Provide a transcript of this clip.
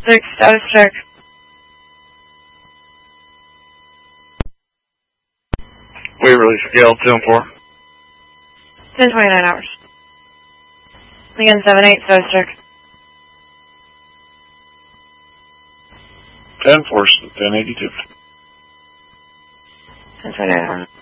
6, status check. Waverly scale 10-4. 10:29 hours. Again, 7-8, status check. 10-4, 1082. 10:29 hours.